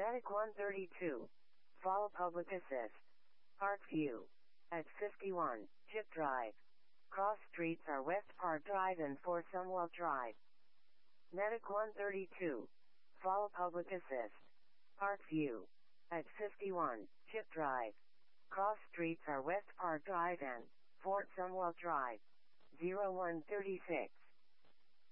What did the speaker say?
Medic 132. Follow public assist. Parkview. At 51, Chip Drive. Cross streets are West Park Drive and 4 Sumwell Drive. Medic 132. Follow public assist. Parkview. At 51, Chip Drive. Cross streets are West Park Drive and Fort Sumwell Drive. 0136.